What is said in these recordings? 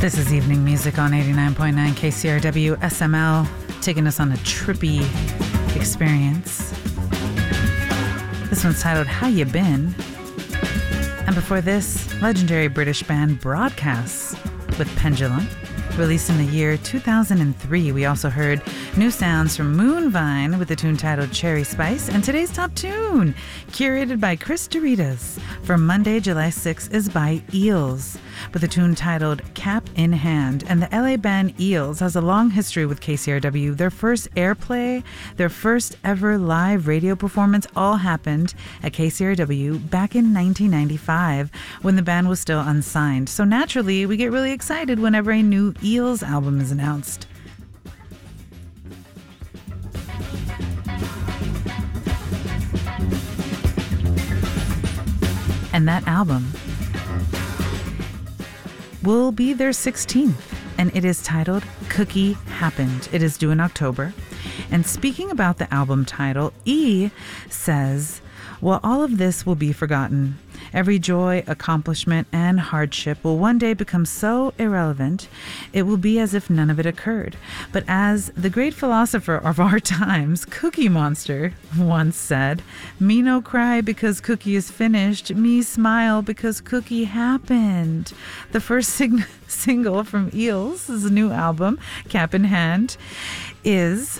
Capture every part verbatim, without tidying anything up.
This is Evening Music on eighty-nine point nine K C R W S M L, taking us on a trippy experience. This one's titled How You Been? And before this, legendary British band Broadcasts with Pendulum, released in the year two thousand three. We also heard new sounds from Moonvine with the tune titled Cherry Spice. And today's top tune, curated by Chris Doritas for Monday, July sixth, is by Eels with a tune titled Cap in Hand. And the L A band Eels has a long history with K C R W. Their first airplay, their first ever live radio performance all happened at K C R W back in nineteen ninety-five when the band was still unsigned. So naturally, we get really excited whenever a new Eels album is announced. And that album will be their sixteenth, and it is titled Cookie Happened. It is due in October. And speaking about the album title, E says, well, all of this will be forgotten. Every joy, accomplishment, and hardship will one day become so irrelevant, it will be as if none of it occurred. But as the great philosopher of our times, Cookie Monster, once said, me no cry because cookie is finished, me smile because cookie happened. The first sing- single from Eels' new album, Cap in Hand, is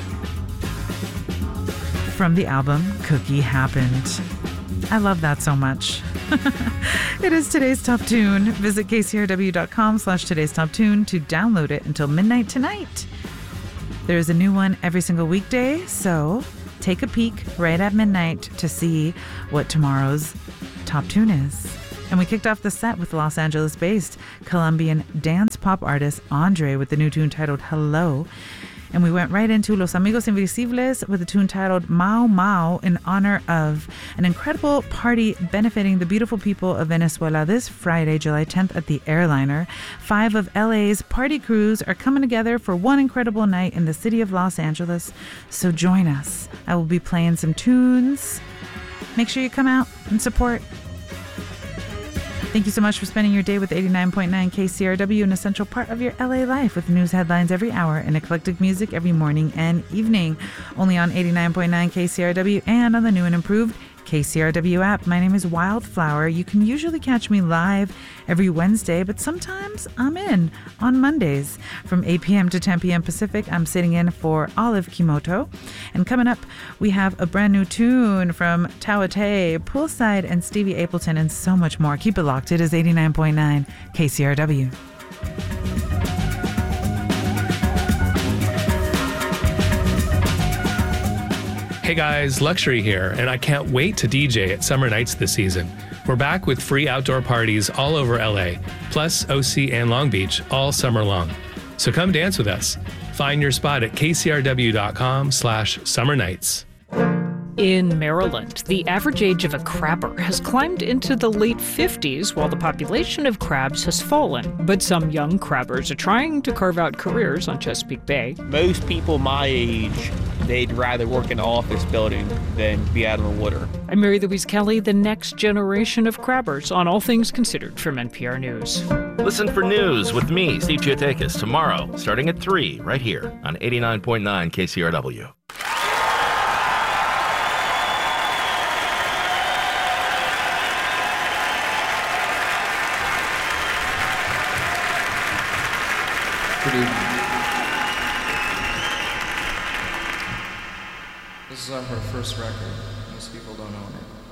from the album Cookie Happened. I love that so much. It is today's top tune. Visit kcrw.com slash today's top tune to download it until midnight tonight. There is a new one every single weekday, so take a peek right at midnight to see what tomorrow's top tune is. And we kicked off the set with Los Angeles-based Colombian dance pop artist Andre with the new tune titled Hello. And we went right into Los Amigos Invisibles with a tune titled Mau Mau in honor of an incredible party benefiting the beautiful people of Venezuela this Friday, July tenth at the Airliner. Five of L A's party crews are coming together for one incredible night in the city of Los Angeles. So join us. I will be playing some tunes. Make sure you come out and support. Thank you so much for spending your day with eighty-nine point nine K C R W, an essential part of your L A life, with news headlines every hour and eclectic music every morning and evening. Only on eighty-nine point nine K C R W and on the new and improved K C R W app. My name is Wildflower. You can usually catch me live every Wednesday, but sometimes I'm in on Mondays from eight p.m. to ten p.m. Pacific. I'm sitting in for Olive Kimoto. And coming up, we have a brand new tune from Tawate, Poolside, and Stevie Appleton, and so much more. Keep it locked. It is eighty-nine point nine K C R W. Hey guys, Luxury here, and I can't wait to D J at Summer Nights this season. We're back with free outdoor parties all over L A, plus O C and Long Beach all summer long. So come dance with us. Find your spot at kcrw.com slash summer nights. In Maryland, the average age of a crabber has climbed into the late fifties while the population of crabs has fallen. But some young crabbers are trying to carve out careers on Chesapeake Bay. Most people my age, they'd rather work in an office building than be out on the water. I'm Mary Louise Kelly, the next generation of crabbers on All Things Considered from N P R News. Listen for news with me, Steve Chiotakis, tomorrow, starting at three, right here on eighty-nine point nine K C R W. Good evening. This is our first record. Most people don't own it.